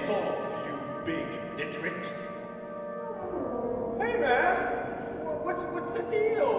piss off, you big nitwit. Hey, man! What's the deal?